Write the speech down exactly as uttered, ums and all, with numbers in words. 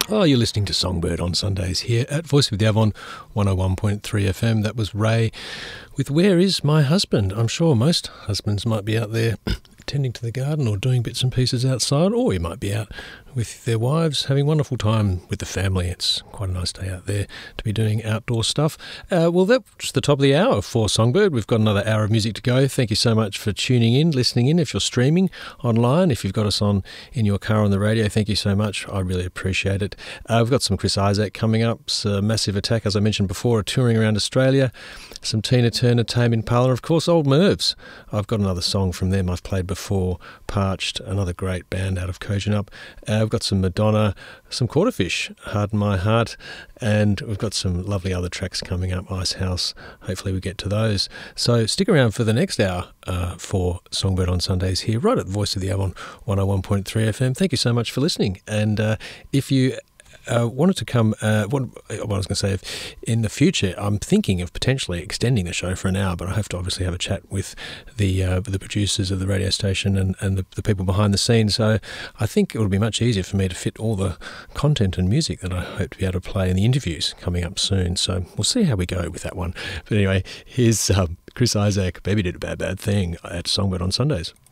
Oh, you're listening to Songbird on Sundays here at Voice of the Avon one oh one point three F M. That was Ray with Where Is My Husband? I'm sure most husbands might be out there tending to the garden or doing bits and pieces outside, or you might be out with their wives having a wonderful time with the family. It's quite a nice day out there to be doing outdoor stuff. Uh, well, that's the top of the hour for Songbird. We've got another hour of music to go. Thank you so much for tuning in, listening in. If you're streaming online, if you've got us on in your car on the radio, thank you so much. I really appreciate it. Uh, we've got some Chris Isaak coming up. It's a Massive Attack, as I mentioned before, touring around Australia. Some Tina Turner, Tame Impala, and of course Old Mervs. I've got another song from them I've played before, Parched, another great band out of Kojonup. Uh, we've got some Madonna, some Quarterfish, Harden My Heart, and we've got some lovely other tracks coming up, Ice House. Hopefully we get to those. So stick around for the next hour uh, for Songbird on Sundays here, right at Voice of the Avon one oh one point three F M. Thank you so much for listening. And uh, if you Uh, wanted to come, uh, what, what I was going to say, if in the future, I'm thinking of potentially extending the show for an hour, but I have to obviously have a chat with the uh, the producers of the radio station and, and the, the people behind the scenes. So I think it would be much easier for me to fit all the content and music that I hope to be able to play in the interviews coming up soon. So we'll see how we go with that one. But anyway, here's um, Chris Isaak, Baby Did a Bad Bad Thing at Songbird on Sundays.